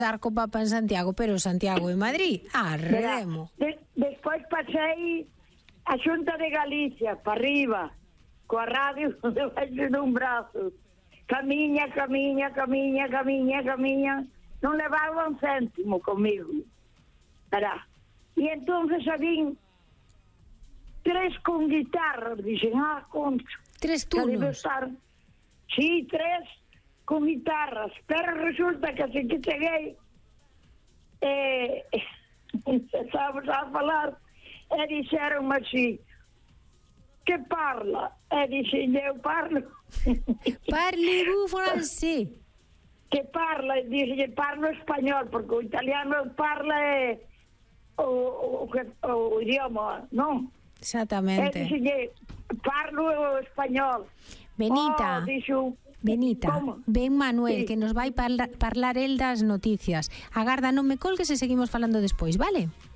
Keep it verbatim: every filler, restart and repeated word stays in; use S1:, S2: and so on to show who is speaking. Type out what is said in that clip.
S1: dar co Papa en Santiago, pero Santiago e Madrid, arremo.
S2: De, despois pasei a Xunta de Galicia, para arriba, coa radio debaixo dun brazo. Camiña, camiña, camiña, camiña, camiña. Non levaba un céntimo comigo. Era. E entonces habín tres con guitarras. Dixen, ah, concho.
S1: Tres turnos?
S2: Sí, tres con guitarras. Pero resulta que así que cheguei, eh, empezamos a falar, e dixeronme así, que parla? E dixen, eu parlo.
S1: Parle-vous français?
S2: Que parla? E dixen, parlo español, porque o italiano parla é o, o, o, o idioma, non?
S1: Exactamente.
S2: E dixen, parlo o español.
S1: Benita,
S2: oh, dixo,
S1: Benita,
S2: como?
S1: ven Manuel,
S2: Sí.
S1: que nos vai parla, parlar el das noticias. Agarda, non me colgues e seguimos falando despois, vale?